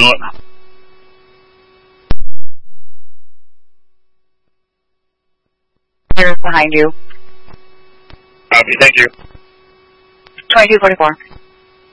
signal it. Here behind you. Copy, thank you. 2244.